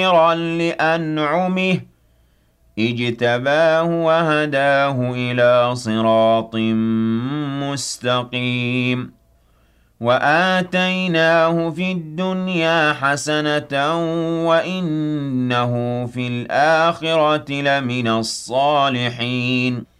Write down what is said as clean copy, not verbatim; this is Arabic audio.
شاكرا لأنعمه اجتباه وهداه إلى صراط مستقيم وآتيناه في الدنيا حسنة وإنه في الآخرة لمن الصالحين